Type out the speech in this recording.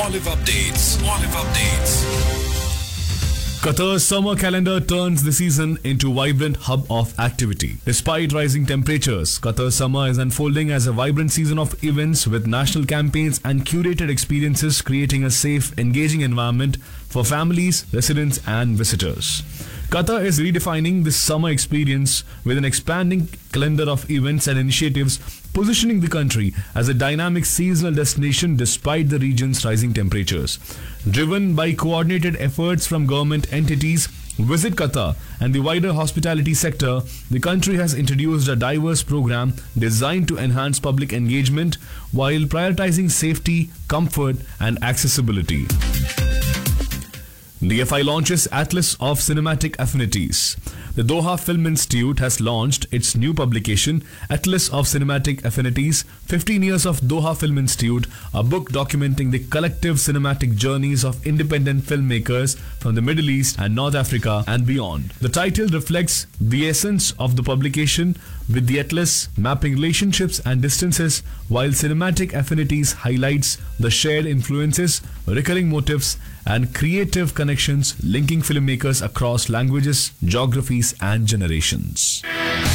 Olive Updates. Olive Updates. Qatar's summer calendar turns the season into a vibrant hub of activity. Despite rising temperatures, Qatar's summer is unfolding as a vibrant season of events with national campaigns and curated experiences, creating a safe, engaging environment for families, residents and visitors. Qatar is redefining this summer experience with an expanding calendar of events and initiatives, positioning the country as a dynamic seasonal destination despite the region's rising temperatures. Driven by coordinated efforts from government entities, Visit Qatar and the wider hospitality sector, the country has introduced a diverse program designed to enhance public engagement while prioritizing safety, comfort and accessibility. DFI launches Atlas of Cinematic Affinities. The Doha Film Institute has launched its new publication, Atlas of Cinematic Affinities, 15 Years of Doha Film Institute, a book documenting the collective cinematic journeys of independent filmmakers from the Middle East and North Africa and beyond. The title reflects the essence of the publication, with the Atlas mapping relationships and distances, while Cinematic Affinities highlights the shared influences, recurring motifs, and creative connections linking filmmakers across languages, geographies, and generations.